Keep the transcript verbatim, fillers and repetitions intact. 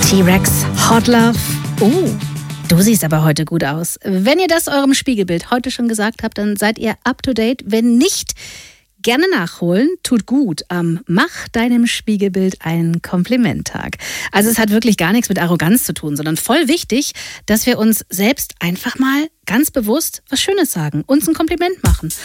T-Rex, Hot Love. Oh, du siehst aber heute gut aus. Wenn ihr das eurem Spiegelbild heute schon gesagt habt, dann seid ihr up to date. Wenn nicht, gerne nachholen, tut gut am Mach deinem Spiegelbild einen Komplimenttag. Also es hat wirklich gar nichts mit Arroganz zu tun, sondern voll wichtig, dass wir uns selbst einfach mal ganz bewusst was Schönes sagen, uns ein Kompliment machen.